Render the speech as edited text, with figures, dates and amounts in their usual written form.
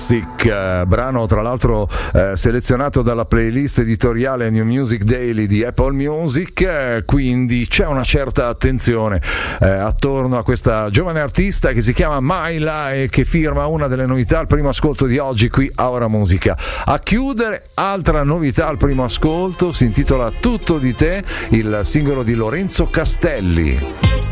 Plastic, brano tra l'altro selezionato dalla playlist editoriale New Music Daily di Apple Music, quindi c'è una certa attenzione attorno a questa giovane artista che si chiama Myla e che firma una delle novità al primo ascolto di oggi qui a Ora Musica. A chiudere, altra novità al primo ascolto, si intitola Tutto di te, il singolo di Lorenzo Castelli.